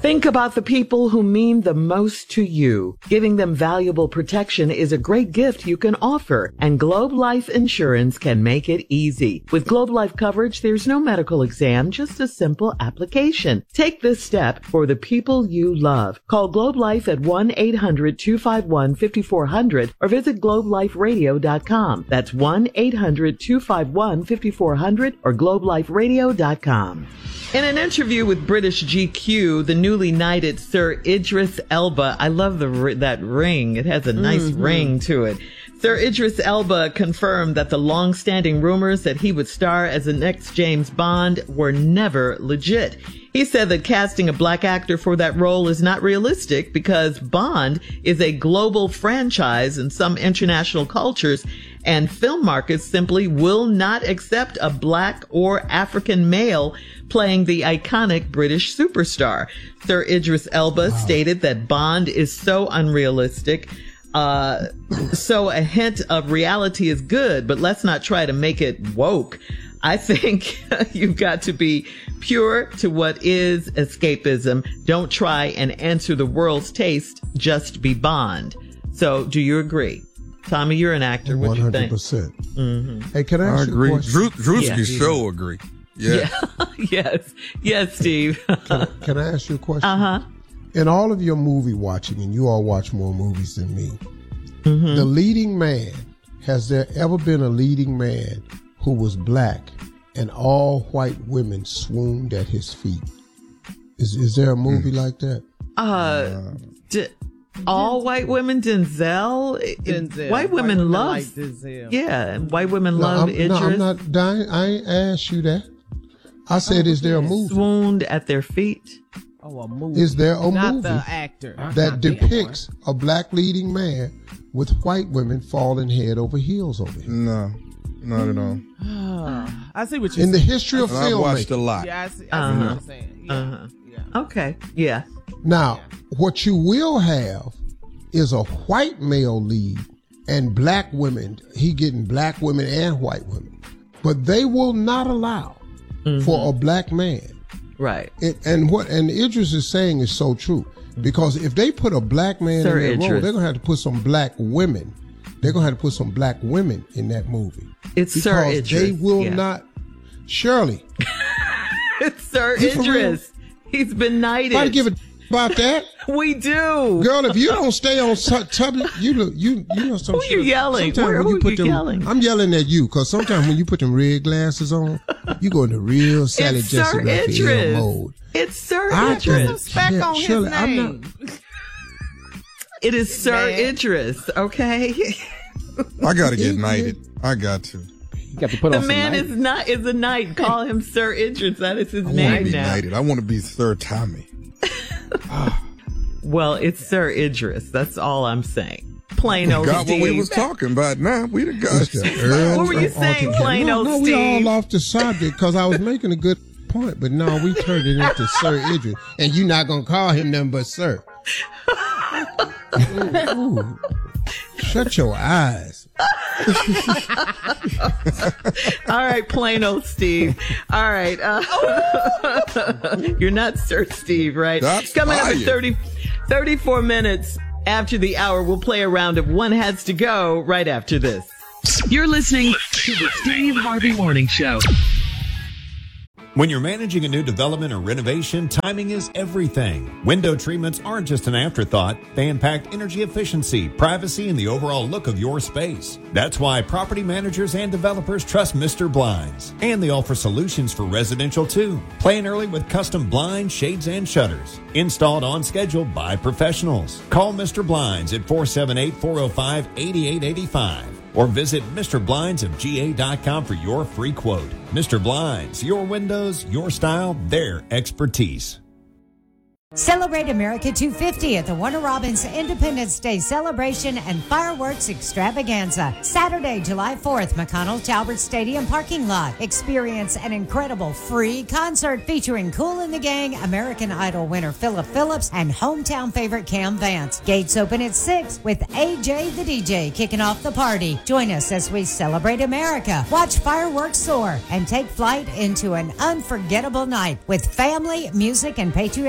Think about the people who mean the most to you. Giving them valuable protection is a great gift you can offer, and Globe Life Insurance can make it easy. With Globe Life coverage, there's no medical exam, just a simple application. Take this step for the people you love. Call Globe Life at 1-800-251-5400 or visit globeliferadio.com. That's 1-800-251-5400 or globeliferadio.com. In an interview with British GQ, the newly knighted Sir Idris Elba, I love that ring. It has a nice ring to it. Sir Idris Elba confirmed that the long-standing rumors that he would star as the next James Bond were never legit. He said that casting a black actor for that role is not realistic because Bond is a global franchise in some international cultures, and film markets simply will not accept a black or African male playing the iconic British superstar. Sir Idris Elba stated that Bond is so unrealistic. So a hint of reality is good, but let's not try to make it woke. I think you've got to be pure to what is escapism. Don't try and answer the world's taste. Just be Bond. So do you agree? Tommy, you're an actor. What do you think? 100%. Mm-hmm. Hey, can I ask you a question? Drewski sure agree. Yeah. Yes, Steve. Can I ask you a question? Uh-huh. In all of your movie watching, and you all watch more movies than me, the leading man, has there ever been a leading man who was black and all white women swooned at his feet? Is there a movie like that? All white women, Denzel. White women love like Denzel. Yeah, and white women love Idris. No, I'm not dying. I ain't asked you that. I said, is there a movie? Swooned at their feet. Oh, a movie. Is there a not movie the actor that depicts a black leading man with white women falling head over heels over him? No, not at all. I see what you're saying. In the history of I've watched a filmmaking. lot. Yeah, I see what you're saying. Yeah. Okay, yeah. Now, what you will have is a white male lead and black women. He getting black women and white women. But they will not allow for a black man. Right. And what Idris is saying is so true. Because if they put a black man Sir in that role, Idris. they're going to have to put some black women. They're going to have to put some black women in that movie. It's Sir Idris. They will not. Shirley. It's Sir Idris. He's been knighted. Why give it about that? We do. Girl, if you don't stay on subject, you know some Who you yelling? Who you yelling? I'm yelling at you because sometimes when you put them red glasses on, you go into real Sally It's Jesse Sir Raphael Idris. mode. It's Sir Idris. Idris. Respect on Shirley, his name. It is Sir Idris, okay? I got to get knighted. I got to. You got to put The on some man night. is a knight. Call him Sir Idris. That is his I want to name be now. knighted. I want to be Sir Tommy. Well, it's Sir Idris. That's all I'm saying. Plain old Got Steve. what we was talking about now. We done got What were you saying, plain old No, Steve? we all off the subject because I was making a good point, but no, we turned it into Sir Idris, and you're not gonna call him nothing but Sir. Ooh. Shut your eyes. All right, plain old Steve. All right. You're not Sir Steve, right? That's Coming up fire. at 34 minutes after the hour, we'll play a round of One Has to Go right after this. You're listening to the Steve Harvey Morning Show. When you're managing a new development or renovation, timing is everything. Window treatments aren't just an afterthought. They impact energy efficiency, privacy, and the overall look of your space. That's why property managers and developers trust Mr. Blinds. And they offer solutions for residential too. Plan early with custom blinds, shades, and shutters. Installed on schedule by professionals. Call Mr. Blinds at 478-405-8885. Or visit MrBlindsofGA.com for your free quote. Mr. Blinds, your windows, your style, their expertise. Celebrate America 250 at the Warner Robins Independence Day celebration and fireworks extravaganza. Saturday, July 4th, McConnell Talbert Stadium parking lot. Experience an incredible free concert featuring Kool and the Gang, American Idol winner Philip Phillips, and hometown favorite Cam Vance. Gates open at 6 with AJ the DJ kicking off the party. Join us as we celebrate America, watch fireworks soar, and take flight into an unforgettable night with family, music, and patriotic fun.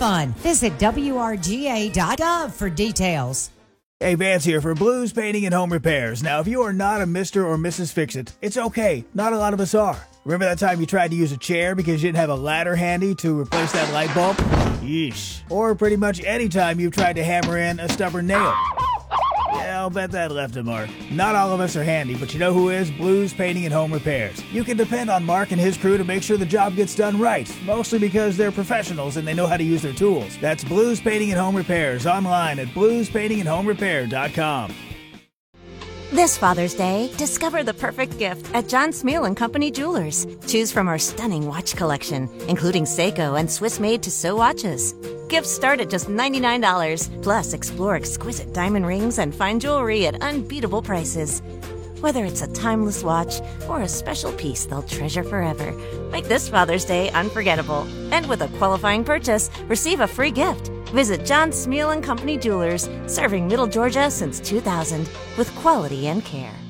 fun. Visit WRGA.gov for details. Hey, Vance here for Blues Painting and Home Repairs. Now, if you are not a Mr. or Mrs. Fix-It, it's okay. Not a lot of us are. Remember that time you tried to use a chair because you didn't have a ladder handy to replace that light bulb? Yeesh. Or pretty much any time you've tried to hammer in a stubborn nail. Yeah, I'll bet that left a mark. Not all of us are handy, but you know who is? Blues Painting and Home Repairs. You can depend on Mark and his crew to make sure the job gets done right, mostly because they're professionals and they know how to use their tools. That's Blues Painting and Home Repairs online at bluespaintingandhomerepair.com. This Father's Day, discover the perfect gift at John Smeal & Company Jewelers. Choose from our stunning watch collection, including Seiko and Swiss-made Tissot watches. Gifts start at just $99. Plus, explore exquisite diamond rings and fine jewelry at unbeatable prices. Whether it's a timeless watch or a special piece they'll treasure forever, make this Father's Day unforgettable. And with a qualifying purchase, receive a free gift. Visit John Smeal & Company Jewelers, serving Middle Georgia since 2000 with quality and care.